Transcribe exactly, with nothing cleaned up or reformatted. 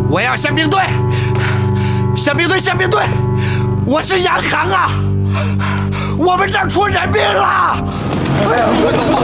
我要宪兵队，宪兵队，宪兵队，我是杨航啊！我们这儿出人命了！哎呀，快走吧！